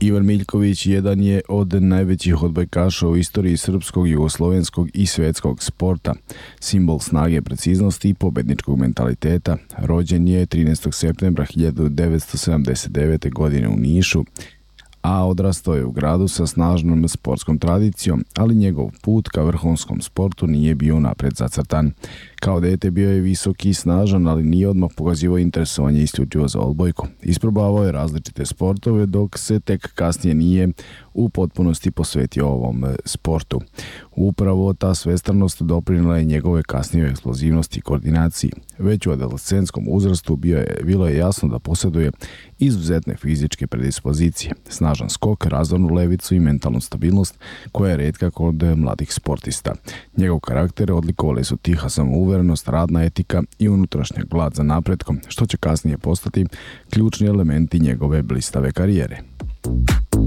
Ivan Miljković jedan je od najvećih odbojkaša u istoriji srpskog, jugoslovenskog i svetskog sporta. Simbol snage, preciznosti i pobedničkog mentaliteta. Rođen je 13. septembra 1979. godine u Nišu, a odrastao je u gradu sa snažnom sportskom tradicijom, ali njegov put ka vrhunskom sportu nije bio napred zacrtan. Kao dete bio je visok i snažan, ali nije odmah pokazivao interesovanje isključivo za odbojku. Isprobavao je različite sportove, dok se tek kasnije nije u potpunosti posvetio ovom sportu. Upravo ta svestranost doprinela je njegove kasnije eksplozivnosti i koordinaciji. Već u adolescentskom uzrastu bilo je jasno da posjeduje izuzetne fizičke predispozicije, snažan skok, razvornu levicu i mentalnu stabilnost koja je retka kod mladih sportista. Njegov karakter odlikovali su tiha samouverenost, radna etika i unutrašnja glad za napretkom, što će kasnije postati ključni elementi njegove blistave karijere.